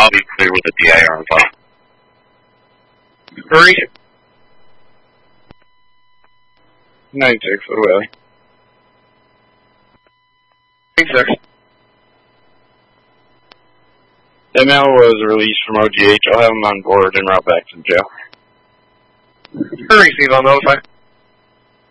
I'll be clear with the DIR on file. Hurry. 96, away. 96. That male was released from OGH. I'll have him on board and route back to jail. Hurry, Steve, on notify.